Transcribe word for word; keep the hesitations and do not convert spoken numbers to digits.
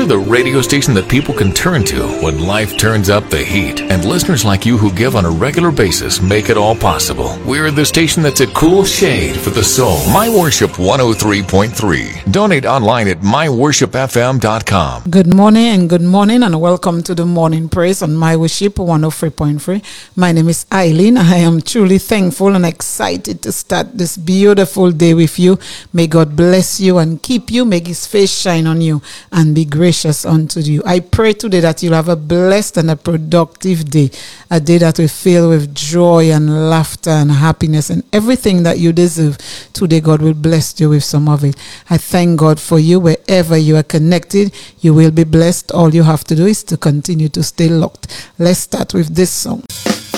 We're the radio station that people can turn to when life turns up the heat. And listeners like you who give on a regular basis make it all possible. We're the station that's a cool shade for the soul. My Worship one oh three point three. Donate online at my worship f m dot com. Good morning and good morning and welcome to the morning praise on My Worship one oh three point three. My name is Eileen. I am truly thankful and excited to start this beautiful day with you. May God bless you and keep you. Make His face shine on you and be gracious unto you. I pray today that you'll have a blessed and a productive day, a day that will fill with joy and laughter and happiness and everything that you deserve. Today God will bless you with some of it. I thank God for you. Wherever you are connected, you will be blessed. All you have to do is to continue to stay locked. Let's start with this song.